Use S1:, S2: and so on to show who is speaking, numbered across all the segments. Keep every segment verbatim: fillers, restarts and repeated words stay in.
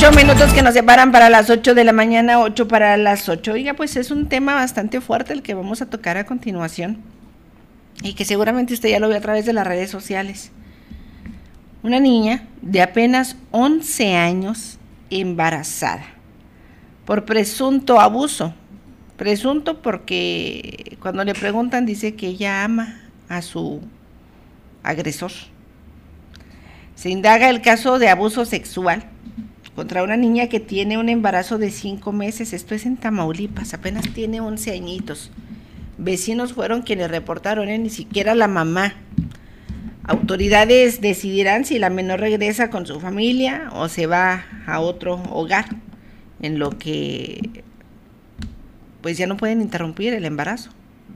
S1: Ocho minutos que nos separan para las ocho de la mañana, ocho para las ocho. Oiga, pues es un tema bastante fuerte el que vamos a tocar a continuación y que seguramente usted ya lo vio a través de las redes sociales. Una niña de apenas once años embarazada por presunto abuso. Presunto porque cuando le preguntan dice que ella ama a su agresor. Se indaga el caso de abuso sexual contra una niña que tiene un embarazo de cinco meses, esto es en Tamaulipas, apenas tiene once añitos. Vecinos fueron quienes reportaron, ¿eh? Ni siquiera la mamá. Autoridades decidirán si la menor regresa con su familia o se va a otro hogar, en lo que pues ya no pueden interrumpir el embarazo.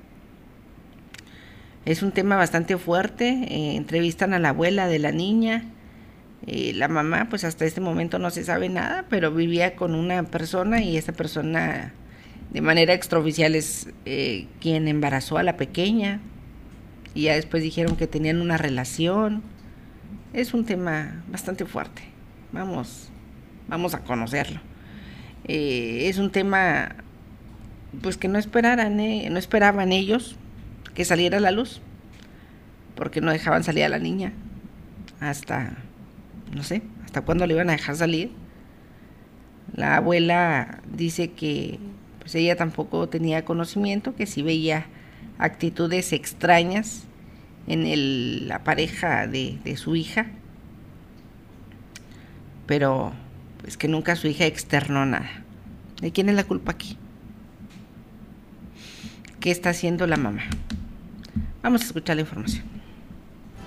S1: Es un tema bastante fuerte, eh, entrevistan a la abuela de la niña. Eh, la mamá, pues hasta este momento no se sabe nada, pero vivía con una persona y esa persona de manera extraoficial es eh, quien embarazó a la pequeña, y ya después dijeron que tenían una relación. Es un tema bastante fuerte, vamos, vamos a conocerlo. Eh, es un tema pues que no esperaran, eh, no esperaban ellos que saliera a la luz, porque no dejaban salir a la niña hasta no sé, hasta cuándo le iban a dejar salir. La abuela dice que pues ella tampoco tenía conocimiento, que sí veía actitudes extrañas en el, la pareja de, de su hija, pero pues que nunca su hija externó nada. ¿De quién es la culpa aquí? ¿Qué está haciendo la mamá? Vamos a escuchar la información.